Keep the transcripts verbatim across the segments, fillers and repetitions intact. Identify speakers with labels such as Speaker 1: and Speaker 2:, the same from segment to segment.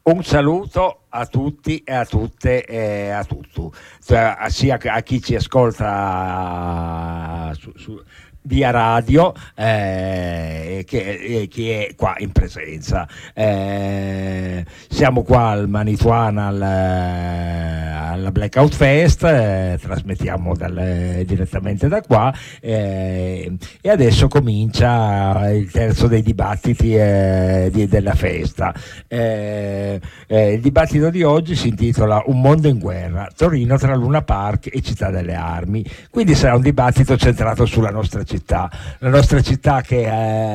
Speaker 1: Un saluto a tutti e a tutte e a tutti, cioè, sia a chi ci ascolta su, su, via radio eh, che, e chi è qua in presenza. Eh, siamo qua al Manituana al, alla Blackout Fest, eh, trasmettiamo dal, direttamente da qua eh, e adesso comincia il terzo dei dibattiti eh, di, della festa. Eh, eh, il dibattito di oggi si intitola Un mondo in guerra, Torino tra Luna Park e Città delle Armi, quindi sarà un dibattito centrato sulla nostra città, la nostra città che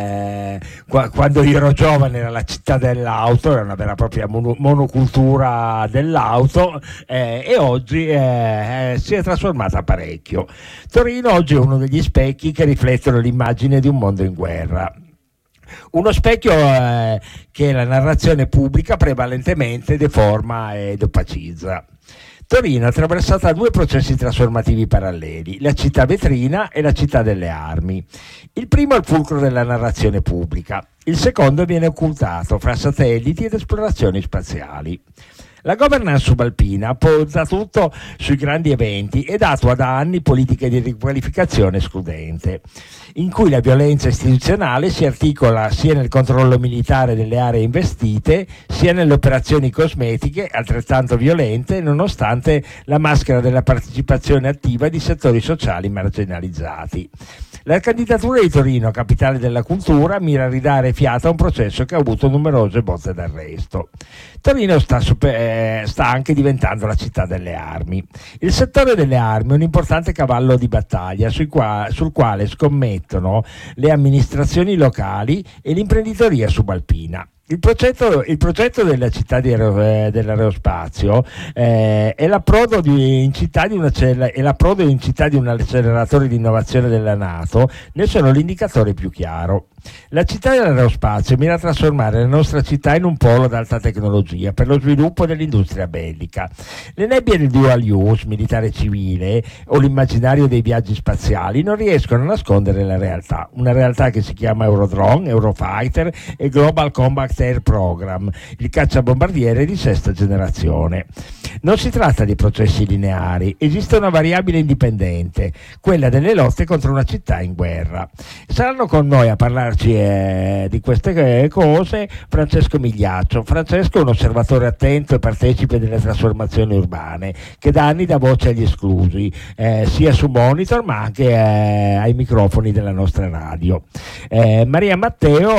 Speaker 1: eh, qua, quando io ero giovane era la città dell'auto, era una vera e propria mono, monocultura dell'auto eh, e oggi eh, si è trasformata parecchio. Torino oggi è uno degli specchi che riflettono l'immagine di un mondo in guerra. Uno specchio eh, che la narrazione pubblica prevalentemente deforma ed opacizza. Torino è attraversata da due processi trasformativi paralleli, la città vetrina e la città delle armi. Il primo è il fulcro della narrazione pubblica, il secondo viene occultato fra satelliti ed esplorazioni spaziali. La governance subalpina poggia tutto sui grandi eventi ed attua da anni politiche di riqualificazione escludente, in cui la violenza istituzionale si articola sia nel controllo militare delle aree investite, sia nelle operazioni cosmetiche altrettanto violente, nonostante la maschera della partecipazione attiva di settori sociali marginalizzati. La candidatura di Torino, capitale della cultura, mira a ridare fiato a un processo che ha avuto numerose bozze d'arresto. Torino sta, super, eh, sta anche diventando la città delle armi. Il settore delle armi è un importante cavallo di battaglia sui qua, sul quale scommettono le amministrazioni locali e l'imprenditoria subalpina. Il progetto, il progetto della città di aero, eh, dell'aerospazio eh, è, l'approdo di, in città di una, è l'approdo in città di un acceleratore di innovazione della NATO, ne sono l'indicatore più chiaro. La città dell'aerospazio mira a trasformare la nostra città in un polo ad alta tecnologia per lo sviluppo dell'industria bellica. Le nebbie del dual use, militare civile, o l'immaginario dei viaggi spaziali non riescono a nascondere la realtà, una realtà che si chiama Eurodrone, Eurofighter e Global Combat Air Program, il cacciabombardiere di sesta generazione. Non si tratta di processi lineari, esiste una variabile indipendente, quella delle lotte contro una città in guerra. Saranno con noi a parlarci eh, di queste cose Francesco Migliaccio. Francesco è un osservatore attento e partecipe delle trasformazioni urbane, che da anni dà voce agli esclusi, eh, sia su Monitor ma anche eh, ai microfoni della nostra radio. Eh, Maria Matteo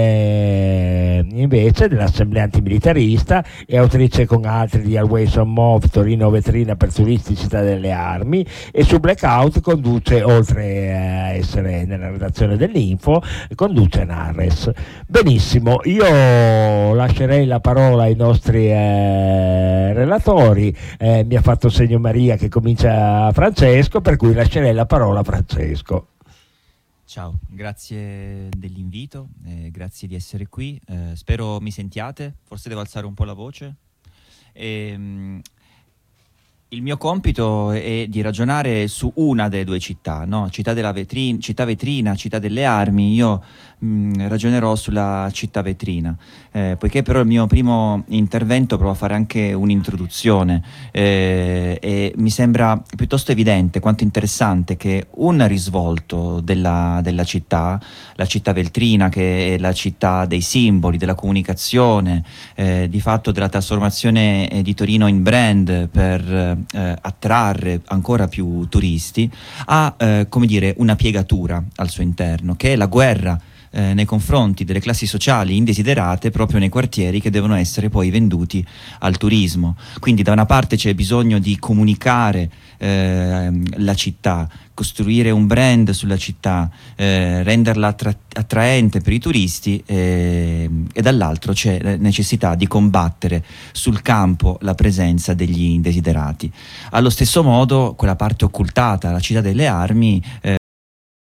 Speaker 1: è invece dell'Assemblea Antimilitarista, è autrice con altri di Always on Move, Torino Vetrina per turisti, città delle armi, e su Blackout conduce, oltre a essere nella redazione dell'Info, conduce Narres. Benissimo, io lascerei la parola ai nostri eh, relatori, eh, mi ha fatto segno Maria che comincia Francesco, per cui lascerei la parola a Francesco.
Speaker 2: Ciao, grazie dell'invito, eh, grazie di essere qui, eh, spero mi sentiate, forse devo alzare un po' la voce. E, mh, il mio compito è di ragionare su una delle due città, no? Città della vetrina, città vetrina, città delle armi. Io mh, ragionerò sulla città vetrina, eh, poiché però il mio primo intervento provo a fare anche un'introduzione eh, e mi sembra piuttosto evidente quanto interessante che un risvolto della, della città, la città vetrina, che è la città dei simboli, della comunicazione, eh, di fatto della trasformazione eh, di Torino in brand per Eh, attrarre ancora più turisti, ha eh, come dire una piegatura al suo interno, che è la guerra eh, nei confronti delle classi sociali indesiderate proprio nei quartieri che devono essere poi venduti al turismo. Quindi da una parte c'è bisogno di comunicare eh, la città, costruire un brand sulla città, eh, renderla attra- attraente per i turisti eh, e dall'altro c'è la necessità di combattere sul campo la presenza degli indesiderati. Allo stesso modo quella parte occultata, la città delle armi, eh,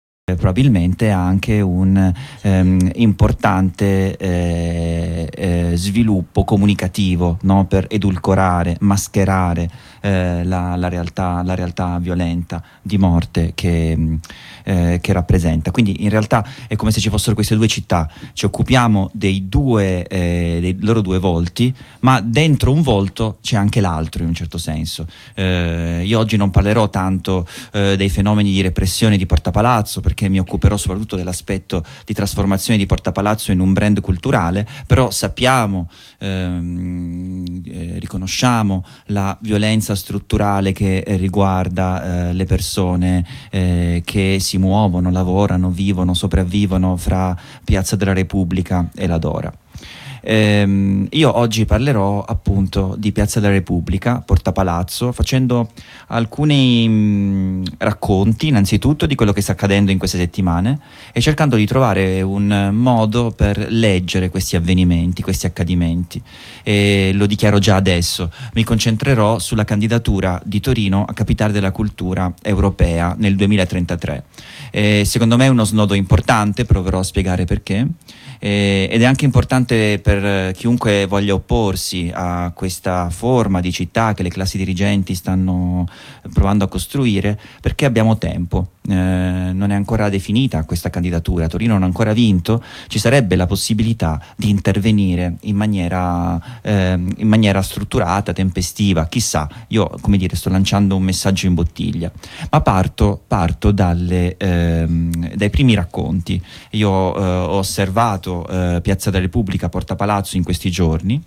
Speaker 2: probabilmente ha anche un ehm, importante eh, eh, sviluppo comunicativo, no? Per edulcorare, mascherare eh, la, la, realtà, la realtà violenta di morte che, eh, che rappresenta. Quindi in realtà è come se ci fossero queste due città, ci occupiamo dei, due, eh, dei loro due volti, ma dentro un volto c'è anche l'altro in un certo senso. Eh, io oggi non parlerò tanto eh, dei fenomeni di repressione di Porta Palazzo, perché mi occuperò soprattutto dell'aspetto di trasformazione di Porta Palazzo in un brand culturale, però sappiamo, ehm, eh, riconosciamo la violenza strutturale che eh, riguarda eh, le persone eh, che si muovono, lavorano, vivono, sopravvivono fra Piazza della Repubblica e la Dora. Eh, io oggi parlerò appunto di Piazza della Repubblica, Porta Palazzo, facendo alcuni mh, racconti innanzitutto di quello che sta accadendo in queste settimane e cercando di trovare un modo per leggere questi avvenimenti, questi accadimenti. E lo dichiaro già adesso, mi concentrerò sulla candidatura di Torino a capitale della cultura europea nel duemilatrentatré. E secondo me è uno snodo importante, proverò a spiegare perché. Eh, ed è anche importante per chiunque voglia opporsi a questa forma di città che le classi dirigenti stanno provando a costruire, perché abbiamo tempo. Eh, non è ancora definita questa candidatura, Torino non ha ancora vinto, ci sarebbe la possibilità di intervenire in maniera, eh, in maniera strutturata, tempestiva, chissà, io come dire sto lanciando un messaggio in bottiglia, ma parto, parto dalle, ehm, dai primi racconti. Io eh, ho osservato eh, Piazza della Repubblica, Porta Palazzo in questi giorni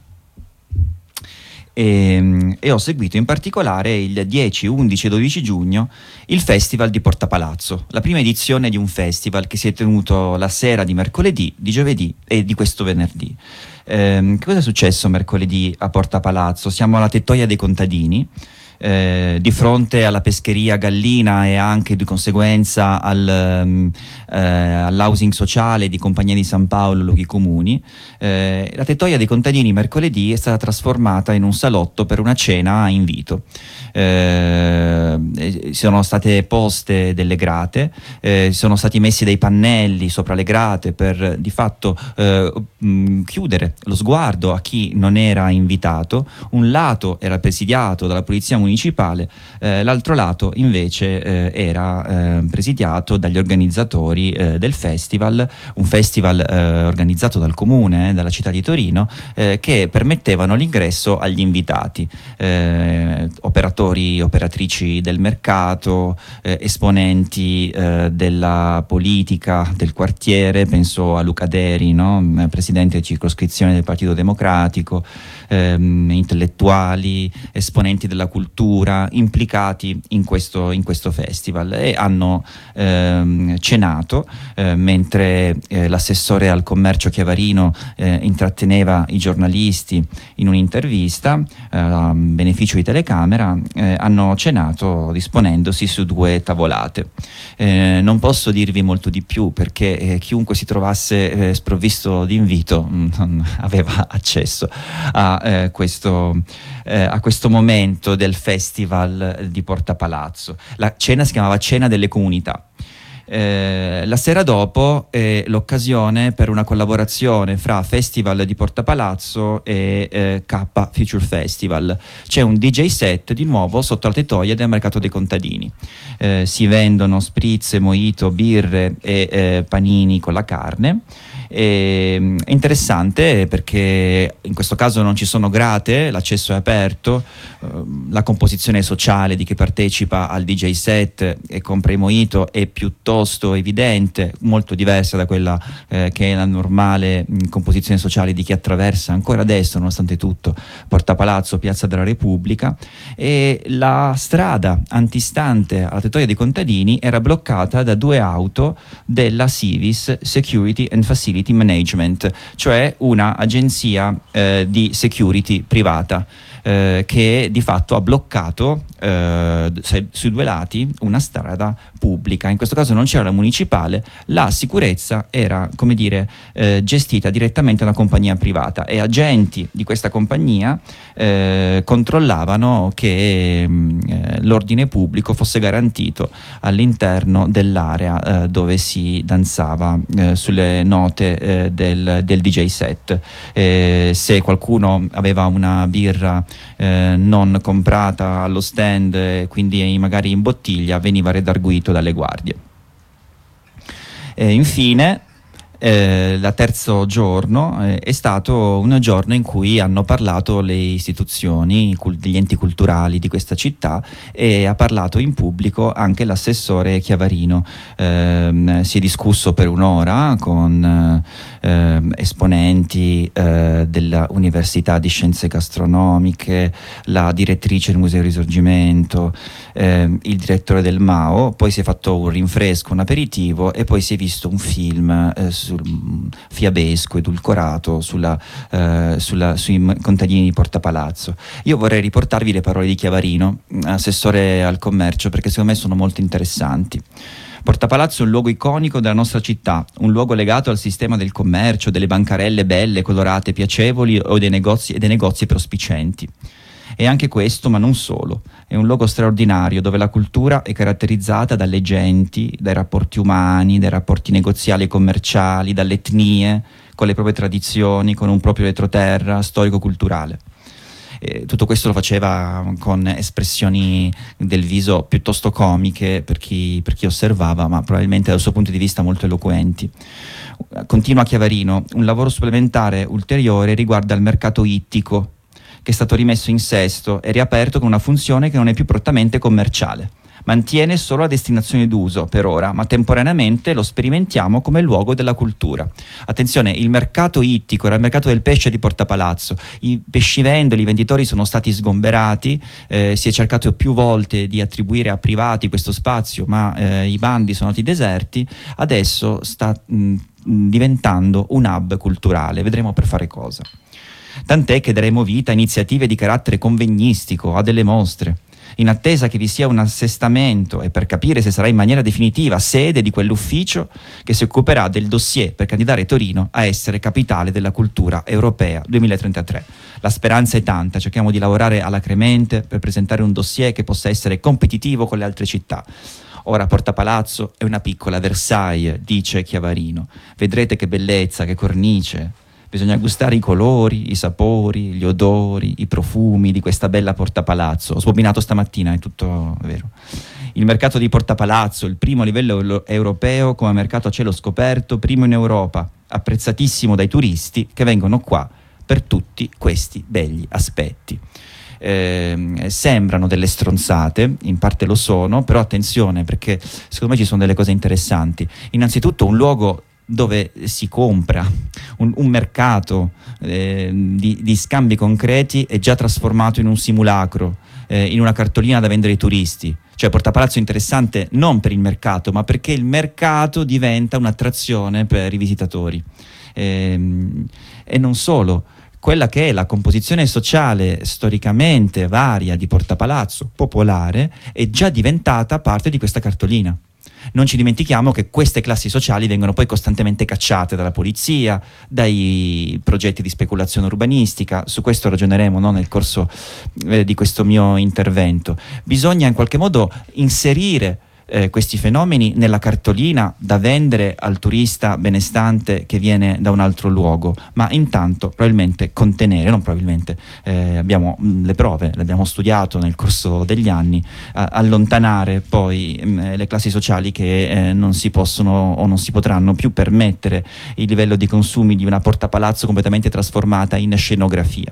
Speaker 2: e, e ho seguito in particolare il dieci, undici e dodici giugno il Festival di Porta Palazzo, la prima edizione di un festival che si è tenuto la sera di mercoledì, di giovedì e di questo venerdì. Eh, che cosa è successo mercoledì a Porta Palazzo? Siamo alla Tettoia dei Contadini, Eh, di fronte alla pescheria Gallina e anche di conseguenza al, um, eh, all'housing sociale di Compagnia di San Paolo, luoghi comuni. Eh, la Tettoia dei Contadini mercoledì è stata trasformata in un salotto per una cena a invito. Eh, sono state poste delle grate, eh, sono stati messi dei pannelli sopra le grate per di fatto eh, mh, chiudere lo sguardo a chi non era invitato. Un lato era presidiato dalla polizia municipale, municipale, eh, l'altro lato invece eh, era eh, presidiato dagli organizzatori eh, del festival, un festival eh, organizzato dal comune, eh, dalla città di Torino, eh, che permettevano l'ingresso agli invitati, eh, operatori, operatrici del mercato, eh, esponenti eh, della politica del quartiere, penso a Luca Deri, no? Presidente di circoscrizione del Partito Democratico, ehm, intellettuali, esponenti della cultura implicati in questo, in questo festival, e hanno ehm, cenato eh, mentre eh, l'assessore al commercio Chiavarino eh, intratteneva i giornalisti in un'intervista eh, a beneficio di telecamera. Eh, hanno cenato disponendosi su due tavolate. Eh, non posso dirvi molto di più perché eh, chiunque si trovasse eh, sprovvisto di invito mh, non aveva accesso a eh, questo eh, a questo momento del festival di Porta Palazzo. La cena si chiamava Cena delle Comunità. Eh, la sera dopo è l'occasione per una collaborazione fra Festival di Porta Palazzo e eh, K Future Festival. C'è un D J set di nuovo sotto la tettoia del Mercato dei Contadini. Eh, si vendono spritz, mojito, birre e eh, panini con la carne. E, è interessante perché in questo caso non ci sono grate, l'accesso è aperto, eh, la composizione sociale di chi partecipa al D J set e compra i mojito è piuttosto evidente, molto diversa da quella eh, che è la normale mh, composizione sociale di chi attraversa ancora adesso, nonostante tutto, Porta Palazzo, Piazza della Repubblica. E la strada antistante alla tettoia dei Contadini era bloccata da due auto della Civis Security and Facility Management, cioè una agenzia eh, di security privata. eh, che di fatto ha bloccato eh, sui due lati una strada pubblica. In questo caso non c'era la municipale, la sicurezza era, come dire, eh, gestita direttamente da una compagnia privata, e agenti di questa compagnia eh, controllavano che eh, l'ordine pubblico fosse garantito all'interno dell'area eh, dove si danzava eh, sulle note eh, del, del D J set. Eh, se qualcuno aveva una birra eh, non comprata allo stand, eh, quindi magari in bottiglia, veniva redarguito dalle guardie. E infine Eh, il terzo giorno eh, è stato un giorno in cui hanno parlato le istituzioni, gli enti culturali di questa città, e ha parlato in pubblico anche l'assessore Chiavarino. Eh, si è discusso per un'ora con eh, esponenti eh, dell'Università di Scienze Gastronomiche, la direttrice del Museo Risorgimento, eh, il direttore del M A O. Poi si è fatto un rinfresco, un aperitivo, e poi si è visto un film eh, sul fiabesco, edulcorato sulla, eh, sulla, sui contadini di Porta Palazzo. Io vorrei riportarvi le parole di Chiavarino, assessore al commercio, perché secondo me sono molto interessanti. Porta Palazzo è un luogo iconico della nostra città, un luogo legato al sistema del commercio, delle bancarelle belle, colorate, piacevoli, o dei negozi, e dei negozi prospicenti. E anche questo, ma non solo. È un luogo straordinario dove la cultura è caratterizzata dalle genti, dai rapporti umani, dai rapporti negoziali e commerciali, dalle etnie, con le proprie tradizioni, con un proprio retroterra storico-culturale. E tutto questo lo faceva con espressioni del viso piuttosto comiche per chi, per chi osservava, ma probabilmente dal suo punto di vista molto eloquenti. Continua Chiavarino: un lavoro supplementare ulteriore riguarda il mercato ittico, che è stato rimesso in sesto e riaperto con una funzione che non è più prettamente commerciale. Mantiene solo la destinazione d'uso per ora, ma temporaneamente lo sperimentiamo come luogo della cultura. Attenzione, il mercato ittico era il mercato del pesce di Porta Palazzo. I pescivendoli, i venditori sono stati sgomberati, eh, si è cercato più volte di attribuire a privati questo spazio, ma eh, i bandi sono stati deserti. Adesso sta mh, diventando un hub culturale, vedremo per fare cosa. Tant'è che daremo vita a iniziative di carattere convegnistico, a delle mostre, in attesa che vi sia un assestamento e per capire se sarà in maniera definitiva sede di quell'ufficio che si occuperà del dossier per candidare Torino a essere capitale della cultura europea duemilatrentatré. La speranza è tanta, cerchiamo di lavorare alacremente per presentare un dossier che possa essere competitivo con le altre città. Ora Porta Palazzo è una piccola Versailles, dice Chiavarino. Vedrete che bellezza, che cornice. Bisogna gustare i colori, i sapori, gli odori, i profumi di questa bella Porta Palazzo. Ho sbobinato stamattina, è tutto vero. Il mercato di Porta Palazzo, il primo a livello europeo come mercato a cielo scoperto, primo in Europa, apprezzatissimo dai turisti che vengono qua per tutti questi begli aspetti. Eh, sembrano delle stronzate, in parte lo sono, però attenzione, perché secondo me ci sono delle cose interessanti. Innanzitutto un luogo dove si compra, un, un mercato eh, di, di scambi concreti è già trasformato in un simulacro, eh, in una cartolina da vendere ai turisti. Cioè Porta Palazzo è interessante non per il mercato, ma perché il mercato diventa un'attrazione per i visitatori. Eh, e non solo, quella che è la composizione sociale storicamente varia di Porta Palazzo, popolare, è già diventata parte di questa cartolina. Non ci dimentichiamo che queste classi sociali vengono poi costantemente cacciate dalla polizia, dai progetti di speculazione urbanistica. Su questo ragioneremo, no, nel corso eh, di questo mio intervento. Bisogna in qualche modo inserire eh, questi fenomeni nella cartolina da vendere al turista benestante che viene da un altro luogo, ma intanto probabilmente contenere, non probabilmente, eh, abbiamo mh, le prove, le abbiamo studiato nel corso degli anni, a, allontanare poi mh, le classi sociali che eh, non si possono o non si potranno più permettere il livello di consumi di una Porta Palazzo completamente trasformata in scenografia.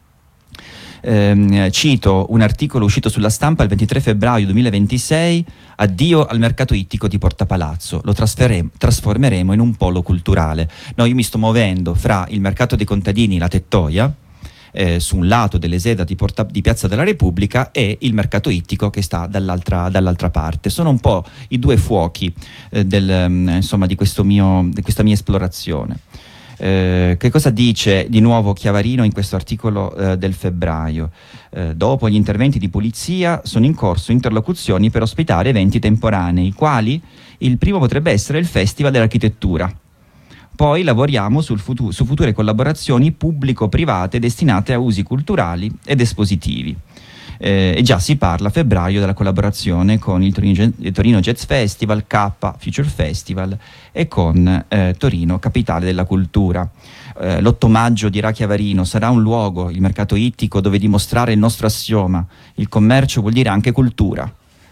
Speaker 2: Eh, cito un articolo uscito sulla Stampa il ventitré febbraio duemilaventisei: addio al mercato ittico di Porta Palazzo, lo trasformeremo in un polo culturale. No, io mi sto muovendo fra il mercato dei contadini, la Tettoia, eh, su un lato dell'Eseda di, Porta, di Piazza della Repubblica, e il mercato ittico che sta dall'altra, dall'altra parte. Sono un po' i due fuochi eh, del, insomma, di, questo mio, di questa mia esplorazione. Eh, che cosa dice di nuovo Chiavarino in questo articolo eh, del febbraio? Eh, dopo gli interventi di pulizia sono in corso interlocuzioni per ospitare eventi temporanei, quali il primo potrebbe essere il Festival dell'Architettura. Poi lavoriamo sul futu- su future collaborazioni pubblico-private destinate a usi culturali ed espositivi. Eh, e già si parla a febbraio della collaborazione con il Torino, il Torino Jazz Festival, K Future Festival e con eh, Torino Capitale della Cultura. Eh, l'otto maggio, dirà Chiavarino, sarà un luogo, il mercato ittico, dove dimostrare il nostro assioma: il commercio vuol dire anche cultura.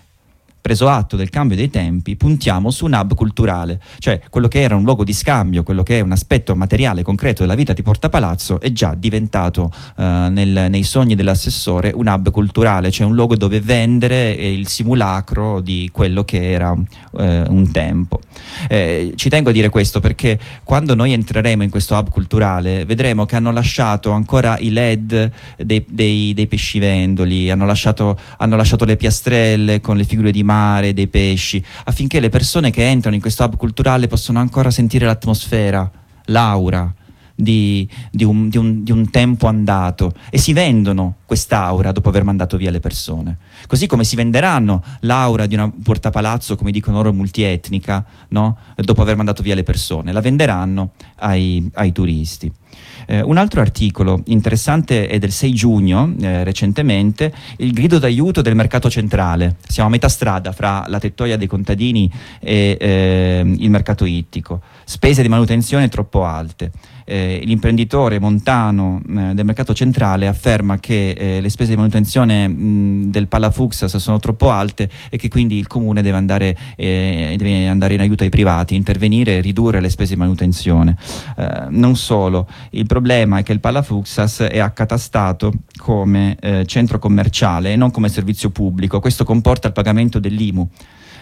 Speaker 2: Preso atto del cambio dei tempi, puntiamo su un hub culturale, cioè quello che era un luogo di scambio, quello che è un aspetto materiale concreto della vita di Porta Palazzo è già diventato uh, nel, nei sogni dell'assessore un hub culturale, cioè un luogo dove vendere il simulacro di quello che era uh, un tempo. Eh, ci tengo a dire questo perché quando noi entreremo in questo hub culturale vedremo che hanno lasciato ancora i L E D dei, dei, dei pescivendoli, hanno lasciato, hanno lasciato le piastrelle con le figure di mare, dei pesci, affinché le persone che entrano in questo hub culturale possano ancora sentire l'atmosfera, l'aura di, di, un, di, un, di un tempo andato, e si vendono quest'aura dopo aver mandato via le persone, così come si venderanno l'aura di una Porta Palazzo, come dicono loro, multietnica, no? Dopo aver mandato via le persone, la venderanno ai, ai turisti. Eh, un altro articolo interessante è del sei giugno, eh, recentemente, il grido d'aiuto del mercato centrale. Siamo a metà strada fra la tettoia dei contadini e eh, il mercato ittico. Spese di manutenzione troppo alte. Eh, l'imprenditore montano eh, del mercato centrale afferma che eh, le spese di manutenzione mh, del Palafuxas sono troppo alte e che quindi il comune deve andare, eh, deve andare in aiuto ai privati, intervenire e ridurre le spese di manutenzione. Eh, non solo, il problema è che il Palafuxas è accatastato come eh, centro commerciale e non come servizio pubblico. Questo comporta il pagamento dell'I M U.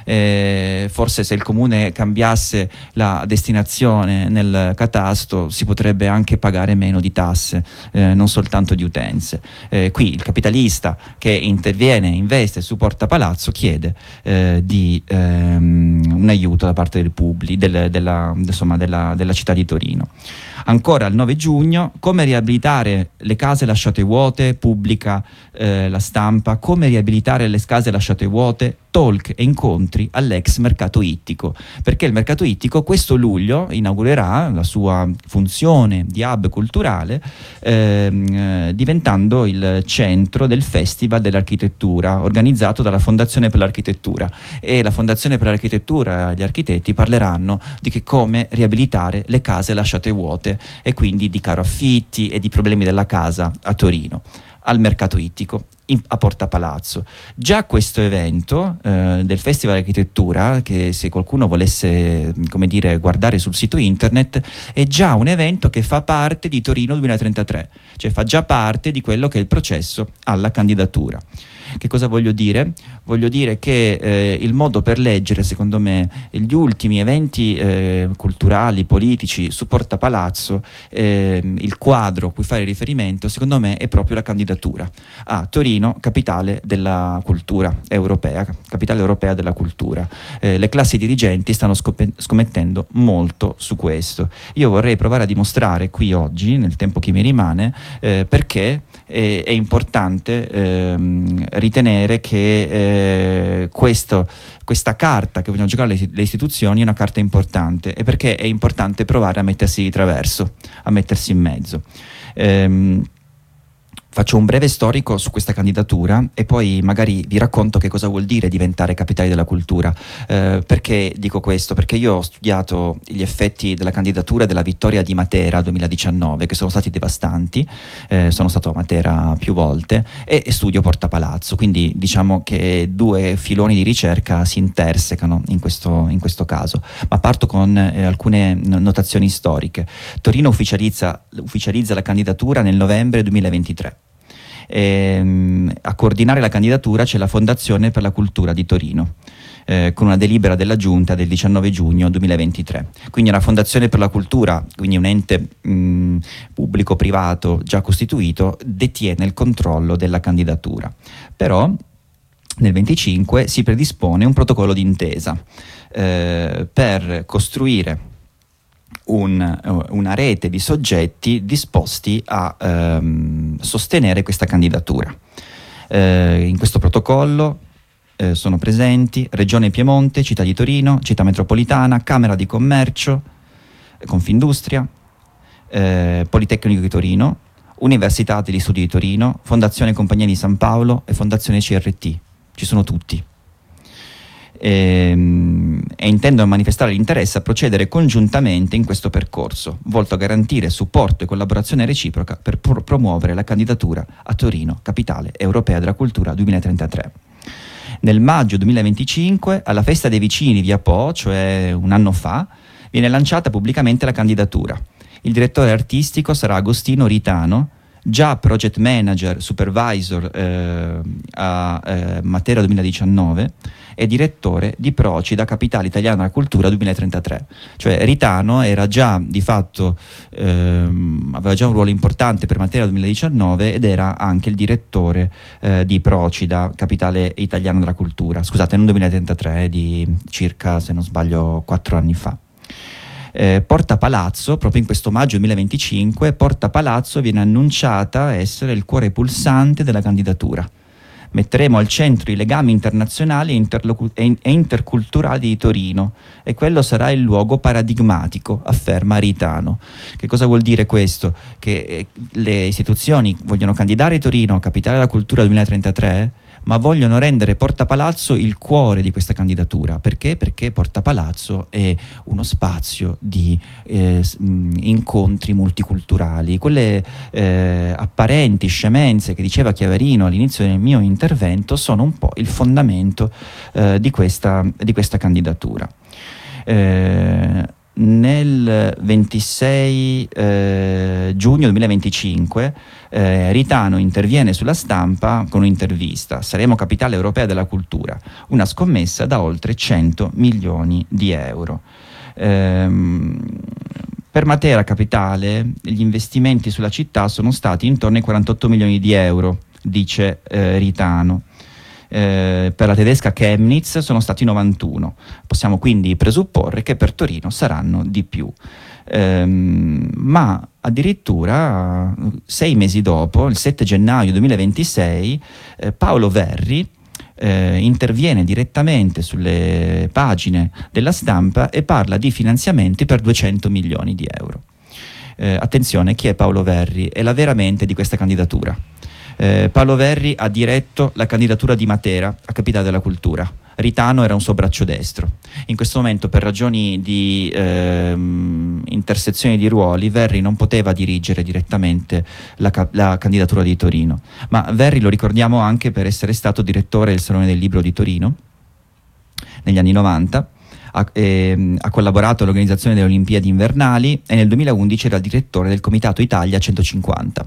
Speaker 2: Eh, forse se il comune cambiasse la destinazione nel catasto si potrebbe anche pagare meno di tasse, eh, non soltanto di utenze. Eh, qui il capitalista che interviene, investe su Porta Palazzo, chiede eh, di ehm, un aiuto da parte del Publi, del, della, insomma, della, della città di Torino. Ancora il nove giugno, come riabilitare le case lasciate vuote, pubblica eh, La Stampa, come riabilitare le case lasciate vuote, talk e incontri all'ex mercato ittico, perché il mercato ittico questo luglio inaugurerà la sua funzione di hub culturale, ehm, eh, diventando il centro del Festival dell'Architettura organizzato dalla Fondazione per l'Architettura, e la Fondazione per l'Architettura e gli architetti parleranno di che come riabilitare le case lasciate vuote e quindi di caro affitti e di problemi della casa a Torino, al mercato ittico, in, a Porta Palazzo. Già questo evento eh, del Festival Architettura, che se qualcuno volesse, come dire, guardare sul sito internet, è già un evento che fa parte di Torino duemilatrentatré, cioè fa già parte di quello che è il processo alla candidatura. Che cosa voglio dire? Voglio dire che eh, il modo per leggere, secondo me, gli ultimi eventi eh, culturali, politici su Porta Palazzo, eh, il quadro a cui fare riferimento, secondo me, è proprio la candidatura a Torino, capitale della cultura europea, capitale europea della cultura. Eh, le classi dirigenti stanno scop- scommettendo molto su questo. Io vorrei provare a dimostrare qui oggi, nel tempo che mi rimane, eh, perché è, è importante ehm, ritenere che eh, questo, questa carta che vogliono giocare le, le istituzioni è una carta importante, e perché è importante provare a mettersi di traverso, a mettersi in mezzo. Ehm, Faccio un breve storico su questa candidatura e poi magari vi racconto che cosa vuol dire diventare capitale della cultura. Eh, perché dico questo? Perché io ho studiato gli effetti della candidatura della vittoria di Matera duemiladiciannove, che sono stati devastanti, eh, sono stato a Matera più volte, e, e studio Porta Palazzo, quindi diciamo che due filoni di ricerca si intersecano in questo, in questo caso. Ma parto con eh, alcune notazioni storiche. Torino ufficializza, ufficializza la candidatura nel novembre duemilaventitré. Ehm, a coordinare la candidatura c'è la Fondazione per la Cultura di Torino, eh, con una delibera della Giunta del diciannove giugno duemilaventitré. Quindi una Fondazione per la Cultura, quindi un ente mh, pubblico-privato già costituito, detiene il controllo della candidatura. Però nel venticinque si predispone un protocollo d'intesa eh, per costruire un, una rete di soggetti disposti a ehm, sostenere questa candidatura. Eh, in questo protocollo eh, sono presenti Regione Piemonte, Città di Torino, Città Metropolitana, Camera di Commercio, Confindustria, eh, Politecnico di Torino, Università degli Studi di Torino, Fondazione Compagnia di San Paolo e Fondazione C R T. Ci sono tutti. E, e intendono manifestare l'interesse a procedere congiuntamente in questo percorso, volto a garantire supporto e collaborazione reciproca per pro- promuovere la candidatura a Torino, capitale europea della cultura duemilatrentatré. Nel maggio duemilaventicinque, alla Festa dei Vicini via Po, cioè un anno fa, viene lanciata pubblicamente la candidatura. Il direttore artistico sarà Agostino Ritano, già project manager, supervisor eh, a eh, Matera duemiladiciannove e direttore di Procida, Capitale Italiana della Cultura duemilatrentatré. Cioè Ritano era già di fatto, ehm, aveva già un ruolo importante per Matera duemiladiciannove ed era anche il direttore eh, di Procida, Capitale Italiana della Cultura, scusate, non duemilatrentatré, eh, di circa, se non sbaglio, quattro anni fa. Eh, Porta Palazzo, proprio in questo maggio duemilaventicinque, Porta Palazzo viene annunciata essere il cuore pulsante della candidatura. Metteremo al centro i legami internazionali e, interlocu- e interculturali di Torino e quello sarà il luogo paradigmatico, afferma Ritano. Che cosa vuol dire questo? Che eh, le istituzioni vogliono candidare Torino capitale della cultura duemilatrentatré, ma vogliono rendere Porta Palazzo il cuore di questa candidatura. Perché? Perché Porta Palazzo è uno spazio di eh, incontri multiculturali, quelle eh, apparenti scemenze che diceva Chiavarino all'inizio del mio intervento sono un po' il fondamento eh, di questa, di questa candidatura. Eh, Nel ventisei eh, giugno duemilaventicinque eh, Ritano interviene sulla Stampa con un'intervista: saremo capitale europea della cultura, una scommessa da oltre cento milioni di euro. Ehm, per Matera capitale gli investimenti sulla città sono stati intorno ai quarantotto milioni di euro, dice eh, Ritano. Eh, per la tedesca Chemnitz sono stati novantuno. Possiamo quindi presupporre che per Torino saranno di più. Ehm, ma addirittura sei mesi dopo, il sette gennaio duemilaventisei, eh, Paolo Verri eh, interviene direttamente sulle pagine della Stampa e parla di finanziamenti per duecento milioni di euro. Eh, attenzione, chi è Paolo Verri? È la vera mente di questa candidatura. Eh, Paolo Verri ha diretto la candidatura di Matera a Capitale della Cultura. Ritano era un suo braccio destro. In questo momento, per ragioni di ehm, intersezione di ruoli, Verri non poteva dirigere direttamente la, ca- la candidatura di Torino. Ma Verri lo ricordiamo anche per essere stato direttore del Salone del Libro di Torino negli anni novanta. Ha, eh, ha collaborato all'organizzazione delle Olimpiadi invernali e nel duemilaundici era il direttore del Comitato Italia centocinquanta.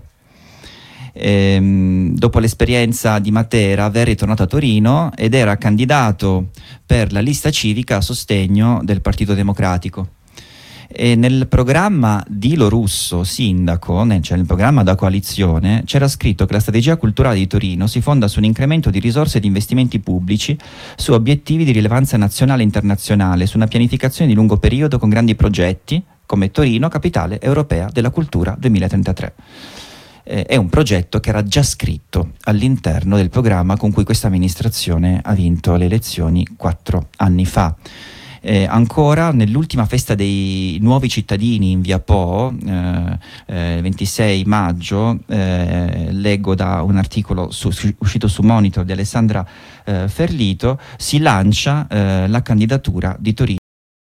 Speaker 2: Ehm, dopo l'esperienza di Matera, Verri è tornato a Torino ed era candidato per la lista civica a sostegno del Partito Democratico. E nel programma di Lo Russo, sindaco, nel, cioè nel programma da coalizione, c'era scritto che la strategia culturale di Torino si fonda su un incremento di risorse e di investimenti pubblici, su obiettivi di rilevanza nazionale e internazionale, su una pianificazione di lungo periodo con grandi progetti come Torino, capitale europea della cultura duemilatrentatré. Eh, è un progetto che era già scritto all'interno del programma con cui questa amministrazione ha vinto le elezioni quattro anni fa. Eh, ancora nell'ultima festa dei nuovi cittadini in via Po, eh, eh, ventisei maggio, eh, leggo da un articolo su, su, uscito su Monitor di Alessandra eh, Ferlito, si lancia eh, la candidatura di Torino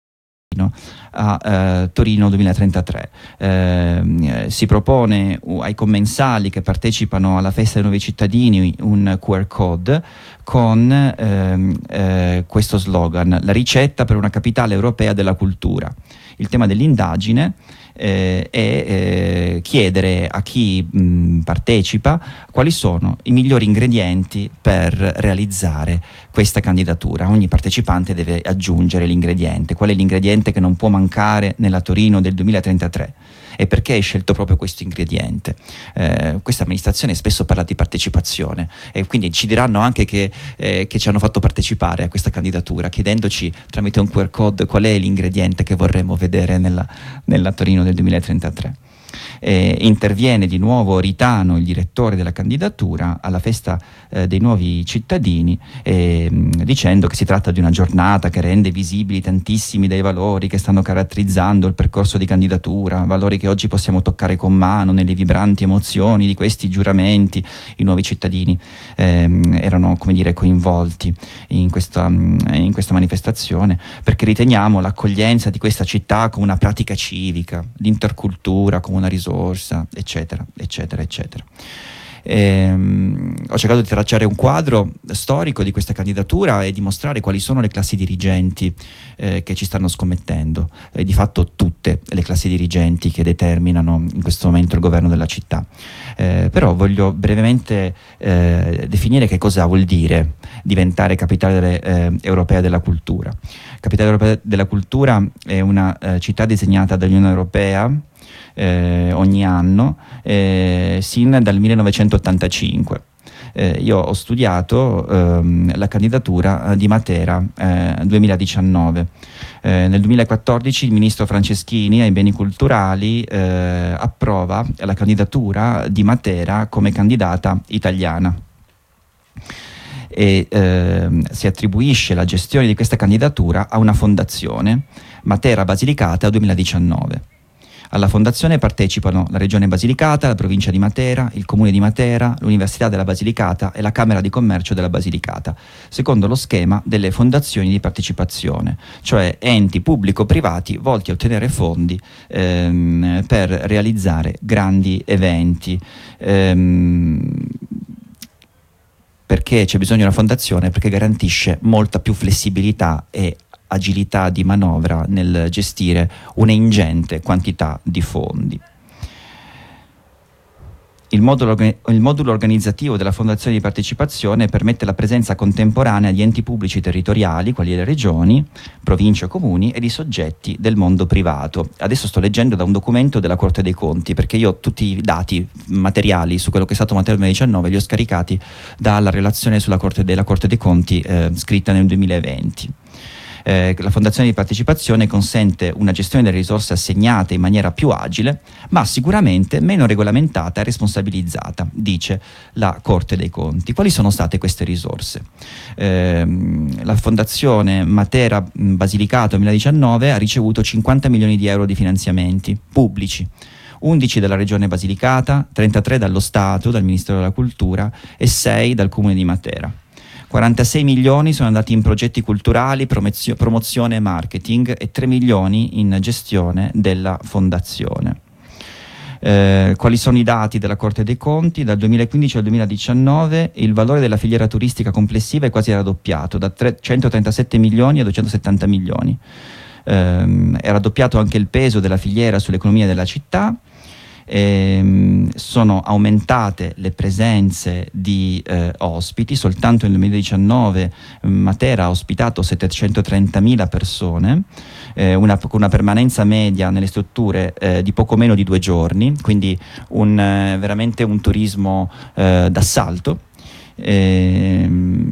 Speaker 2: a eh, Torino duemilatrentatré. Eh, si propone uh, ai commensali che partecipano alla festa dei nuovi cittadini un Q R code con ehm, eh, questo slogan: la ricetta per una capitale europea della cultura. Il tema dell'indagine eh, è eh, chiedere a chi mh, partecipa quali sono i migliori ingredienti per realizzare questa candidatura. Ogni partecipante deve aggiungere l'ingrediente. Qual è l'ingrediente che non può mancare nella Torino del duemilatrentatré? e perché hai scelto proprio questo ingrediente. Eh, questa amministrazione spesso parla di partecipazione e quindi ci diranno anche che, eh, che ci hanno fatto partecipare a questa candidatura, chiedendoci tramite un Q R code qual è l'ingrediente che vorremmo vedere nella, nella Torino del duemilatrentatré. Eh, interviene di nuovo Ritano, il direttore della candidatura, alla festa eh, dei nuovi cittadini, eh, dicendo che si tratta di una giornata che rende visibili tantissimi dei valori che stanno caratterizzando il percorso di candidatura, valori che oggi possiamo toccare con mano nelle vibranti emozioni di questi giuramenti. I nuovi cittadini eh, erano, come dire, coinvolti in questa, in questa manifestazione, perché riteniamo l'accoglienza di questa città come una pratica civica, l'intercultura come una risorsa, eccetera, eccetera, eccetera. Ehm, ho cercato di tracciare un quadro storico di questa candidatura e dimostrare quali sono le classi dirigenti eh, che ci stanno scommettendo, e di fatto tutte le classi dirigenti che determinano in questo momento il governo della città. Eh, però voglio brevemente eh, definire che cosa vuol dire diventare capitale eh, europea della cultura. Capitale europea della cultura è una eh, città disegnata dall'Unione Europea Eh, ogni anno eh, sin dal millenovecentottantacinque. Eh, io ho studiato ehm, la candidatura di Matera eh, duemiladiciannove. Eh, nel duemilaquattordici il ministro Franceschini ai beni culturali eh, approva la candidatura di Matera come candidata italiana e eh, si attribuisce la gestione di questa candidatura a una fondazione, Matera Basilicata duemiladiciannove. Alla fondazione partecipano la Regione Basilicata, la Provincia di Matera, il Comune di Matera, l'Università della Basilicata e la Camera di Commercio della Basilicata, secondo lo schema delle fondazioni di partecipazione, cioè enti pubblico-privati volti a ottenere fondi ehm, per realizzare grandi eventi. Ehm, perché c'è bisogno di una fondazione? Perché garantisce molta più flessibilità e agilità di manovra nel gestire una ingente quantità di fondi. Il modulo, il modulo organizzativo della Fondazione di Partecipazione permette la presenza contemporanea di enti pubblici territoriali, quali le regioni, province o comuni, e di soggetti del mondo privato. Adesso sto leggendo da un documento della Corte dei Conti, perché io tutti i dati materiali su quello che è stato Matera duemiladiciannove li ho scaricati dalla relazione sulla Corte della Corte dei Conti eh, scritta nel duemilaventi. Eh, la Fondazione di Partecipazione consente una gestione delle risorse assegnate in maniera più agile, ma sicuramente meno regolamentata e responsabilizzata, dice la Corte dei Conti. Quali sono state queste risorse? Eh, la Fondazione Matera Basilicata duemiladiciannove ha ricevuto cinquanta milioni di euro di finanziamenti pubblici, undici dalla Regione Basilicata, trentatré dallo Stato, dal Ministero della Cultura e sei dal Comune di Matera. quarantasei milioni sono andati in progetti culturali, promozio- promozione e marketing e tre milioni in gestione della fondazione. Eh, quali sono i dati della Corte dei Conti? Dal duemilaquindici al duemiladiciannove il valore della filiera turistica complessiva è quasi raddoppiato, da centotrentasette milioni a duecentosettanta milioni. Eh, è raddoppiato anche il peso della filiera sull'economia della città. Eh, sono aumentate le presenze di eh, ospiti. Soltanto nel duemiladiciannove Matera ha ospitato settecentotrentamila persone, eh, una, con una permanenza media nelle strutture eh, di poco meno di due giorni, quindi un, eh, veramente un turismo eh, d'assalto. Eh,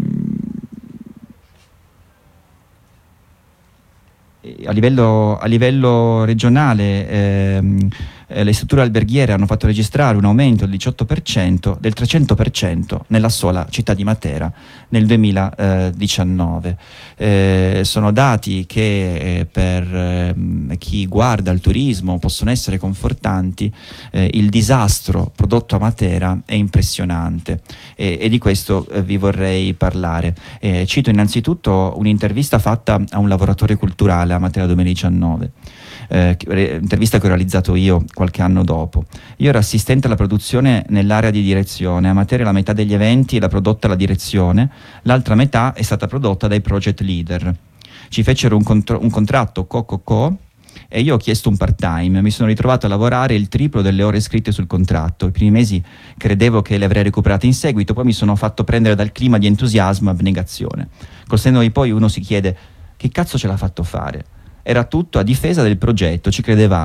Speaker 2: a livello, a livello regionale ehm, eh, le strutture alberghiere hanno fatto registrare un aumento del diciotto per cento, del trecento per cento nella sola città di Matera nel duemiladiciannove. Eh, sono dati che eh, per eh, chi guarda il turismo possono essere confortanti. Eh, il disastro prodotto a Matera è impressionante e, e di questo eh, vi vorrei parlare. Eh, cito innanzitutto un'intervista fatta a un lavoratore culturale a Matera duemiladiciannove. Eh, intervista che ho realizzato io qualche anno dopo. Io ero assistente alla produzione nell'area di direzione. A Matera la metà degli eventi l'ha prodotta la direzione, l'altra metà è stata prodotta dai project leader. Ci fecero un, contro- un contratto co-co-co e io ho chiesto un part-time. Mi sono ritrovato a lavorare il triplo delle ore scritte sul contratto. I primi mesi credevo che le avrei recuperate in seguito, poi mi sono fatto prendere dal clima di entusiasmo e abnegazione. Col senno di poi uno si chiede: che cazzo ce l'ha fatto fare? Era tutto a difesa del progetto, ci credevamo.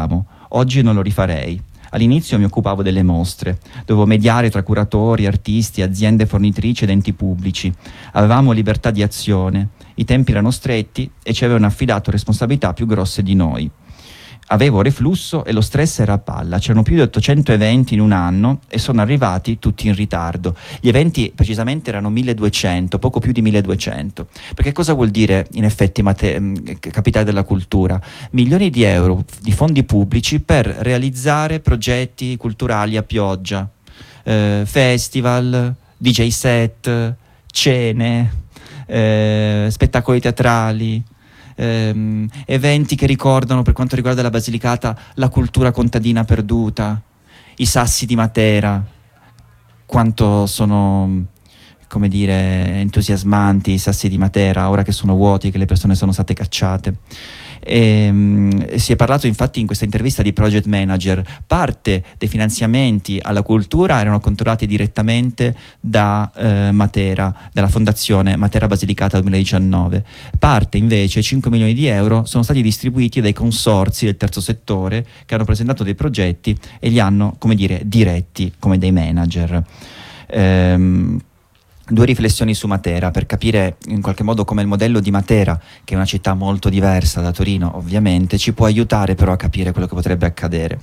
Speaker 2: Oggi non lo rifarei. All'inizio mi occupavo delle mostre, dovevo mediare tra curatori, artisti, aziende fornitrici ed enti pubblici. Avevamo libertà di azione, i tempi erano stretti e ci avevano affidato responsabilità più grosse di noi. Avevo reflusso e lo stress era a palla, c'erano più di ottocento eventi in un anno e sono arrivati tutti in ritardo. Gli eventi precisamente erano milleduecento, poco più di milleduecento. Perché cosa vuol dire in effetti mate- capitale della cultura? Milioni di euro di fondi pubblici per realizzare progetti culturali a pioggia, eh, festival, D J set, cene, eh, spettacoli teatrali, Ehm, eventi che ricordano, per quanto riguarda la Basilicata, la cultura contadina perduta, i sassi di Matera, quanto sono, come dire, entusiasmanti i sassi di Matera ora che sono vuoti, che le persone sono state cacciate. E, um, si è parlato infatti in questa intervista di project manager. Parte dei finanziamenti alla cultura erano controllati direttamente da eh, Matera, dalla fondazione Matera Basilicata duemiladiciannove. Parte invece, cinque milioni di euro sono stati distribuiti dai consorzi del terzo settore che hanno presentato dei progetti e li hanno, come dire, diretti come dei manager. Ehm, Due riflessioni su Matera per capire in qualche modo come il modello di Matera, che è una città molto diversa da Torino ovviamente, ci può aiutare però a capire quello che potrebbe accadere.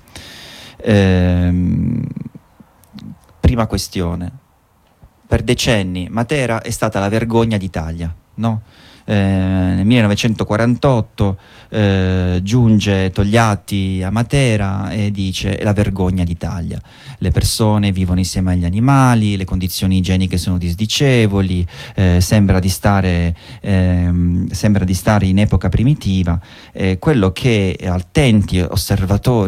Speaker 2: Ehm, prima questione. Per decenni Matera è stata la vergogna d'Italia, no? Eh, nel millenovecentoquarantotto eh, giunge Togliatti a Matera e dice: è la vergogna d'Italia, le persone vivono insieme agli animali, le condizioni igieniche sono disdicevoli, eh, sembra di stare ehm, sembra di stare in epoca primitiva. Eh, quello che attenti osservatori